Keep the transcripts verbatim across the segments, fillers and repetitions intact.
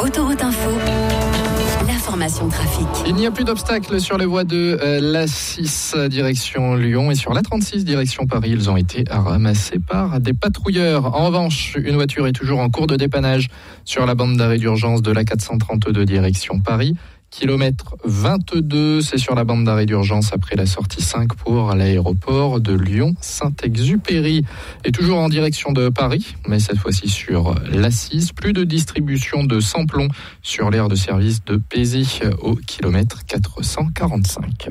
Autoroute Info, l'information trafic. Il n'y a plus d'obstacles sur les voies de euh, l'A six direction Lyon et sur l'A trente-six direction Paris. Ils ont été ramassés par des patrouilleurs. En revanche, une voiture est toujours en cours de dépannage sur la bande d'arrêt d'urgence de l'A quatre cent trente-deux direction Paris. Kilomètre vingt-deux, c'est sur la bande d'arrêt d'urgence après la sortie cinq pour l'aéroport de Lyon-Saint-Exupéry. Et toujours en direction de Paris, mais cette fois-ci sur l'A six. Plus de distribution de samplons sur l'aire de service de Pézy au kilomètre quatre cent quarante-cinq.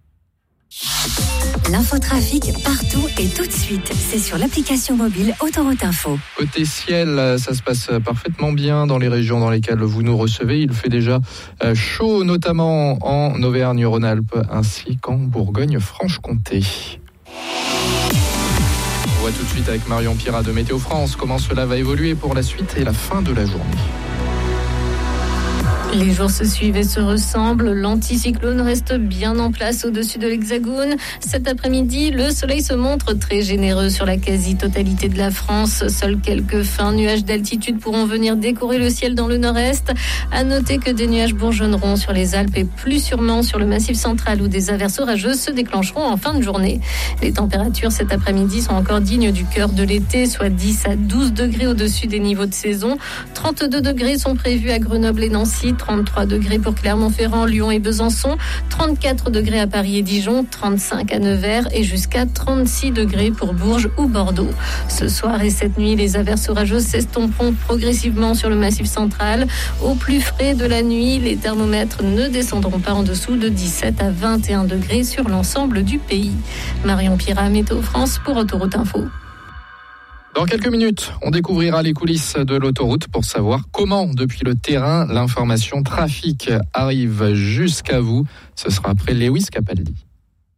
L'infotrafic partout et tout de suite, c'est sur l'application mobile Autoroute Info. Côté ciel, ça se passe parfaitement bien dans les régions dans lesquelles vous nous recevez. Il fait déjà chaud, notamment en Auvergne-Rhône-Alpes ainsi qu'en Bourgogne-Franche-Comté. On voit tout de suite avec Marion Pirat de Météo France comment cela va évoluer pour la suite et la fin de la journée. Les jours se suivent et se ressemblent. L'anticyclone reste bien en place au-dessus de l'Hexagone. Cet après-midi, le soleil se montre très généreux sur la quasi-totalité de la France. Seuls quelques fins nuages d'altitude pourront venir décorer le ciel dans le nord-est. À noter que des nuages bourgeonneront sur les Alpes et plus sûrement sur le Massif central où des averses orageuses se déclencheront en fin de journée. Les températures cet après-midi sont encore dignes du cœur de l'été, soit dix à douze degrés au-dessus des niveaux de saison. trente-deux degrés sont prévus à Grenoble et Nancy. trente-trois degrés pour Clermont-Ferrand, Lyon et Besançon, trente-quatre degrés à Paris et Dijon, trente-cinq à Nevers et jusqu'à trente-six degrés pour Bourges ou Bordeaux. Ce soir et cette nuit, les averses orageuses s'estomperont progressivement sur le Massif central. Au plus frais de la nuit, les thermomètres ne descendront pas en dessous de dix-sept à vingt et un degrés sur l'ensemble du pays. Marion Pirat, Météo France pour Autoroute Info. Dans quelques minutes, on découvrira les coulisses de l'autoroute pour savoir comment, depuis le terrain, l'information trafic arrive jusqu'à vous. Ce sera après Lewis Capaldi.